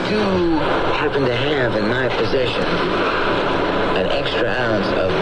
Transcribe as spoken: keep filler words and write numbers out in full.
do happen to have in my possession an extra ounce of